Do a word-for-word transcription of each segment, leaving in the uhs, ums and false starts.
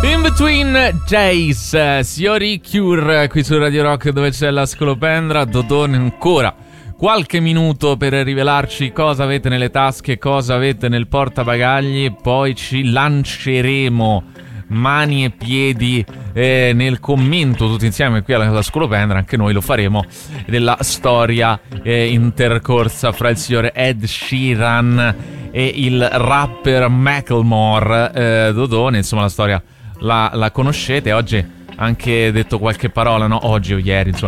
In Between Days, Siori Cure qui su Radio Rock, dove c'è la scolopendra. Dodone ancora qualche minuto per rivelarci cosa avete nelle tasche, cosa avete nel portabagagli, poi ci lanceremo mani e piedi eh, nel commento tutti insieme qui alla, alla scolopendra. Anche noi lo faremo, della storia eh, intercorsa fra il signor Ed Sheeran e il rapper Macklemore. eh, Dodone, insomma, la storia la, la conoscete. Oggi anche detto qualche parola, no? Oggi o ieri, insomma,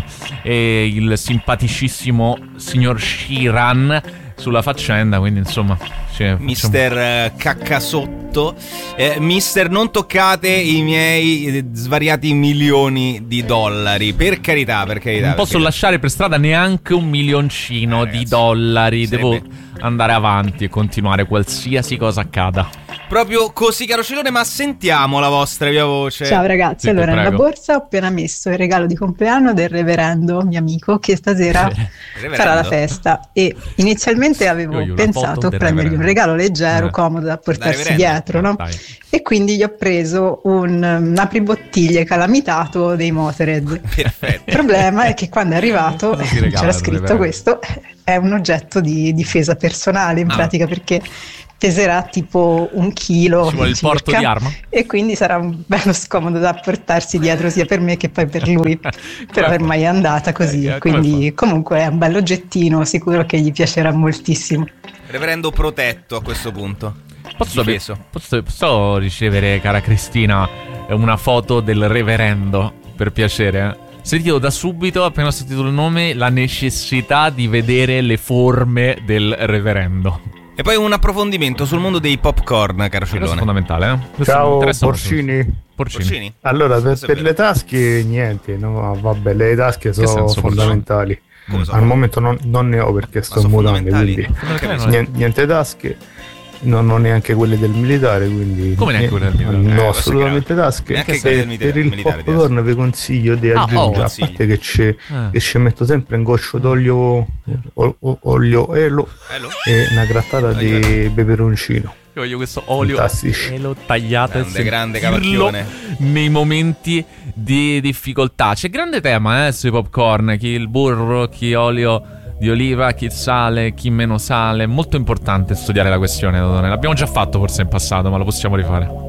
e il simpaticissimo signor Sheeran sulla faccenda, quindi insomma cioè, Mister facciamo... Caccasotto, eh, Mister non toccate i miei svariati milioni di dollari, per carità, per carità. Non posso carità. lasciare per strada neanche un milioncino eh, di dollari, sarebbe... devo andare avanti e continuare qualsiasi cosa accada. Proprio così, caro Cilone, ma sentiamo la vostra via voce. Ciao ragazzi, sì, allora prego. nella borsa ho appena messo il regalo di compleanno del reverendo, mio amico, che stasera farà la festa, e inizialmente avevo io, io, pensato prendergli reverendo. un regalo leggero, eh. comodo da portarsi da dietro, no? Dai. E quindi gli ho preso un, un apribottiglie calamitato dei Motorhead. Perfetto. Il problema è che quando è arrivato c'era scritto questo è un oggetto di difesa personale in ah. pratica, perché peserà tipo un chilo, ci vuole il porto di arma, e quindi sarà un bello scomodo da portarsi dietro sia per me che poi per lui però ormai è andata così, eh, quindi comunque è un bello oggettino, sicuro che gli piacerà moltissimo. Reverendo protetto a questo punto. Posso, posso, posso ricevere, cara Cristina, una foto del reverendo, per piacere? Sentito da subito, appena ho sentito il nome, la necessità di vedere le forme del reverendo. E poi un approfondimento sul mondo dei popcorn, caro Cillone. Questo è fondamentale, eh? Questo Ciao Porcini. Porcini. Porcini. Allora, per, per le tasche niente, no, vabbè, le tasche sono fondamentali. Al momento non, non ne ho perché sto mutando, quindi niente, niente tasche. Non ho neanche quelle del militare, quindi come neanche quelle del militare? No, eh, assolutamente tasche. Neanche per, del per il popcorn vi consiglio di ah, aggiungere, oh, a parte che c'è ah. che ci metto sempre un goccio d'olio o, o, olio elo, elo e una grattata di peperoncino. Io voglio questo olio elo tagliato grande, grande cavacchione nei momenti di difficoltà. C'è grande tema eh, sui popcorn, chi il burro, chi olio di oliva, chi sale, chi meno sale. Molto importante studiare la questione, Dodone. L'abbiamo già fatto forse in passato, ma lo possiamo rifare.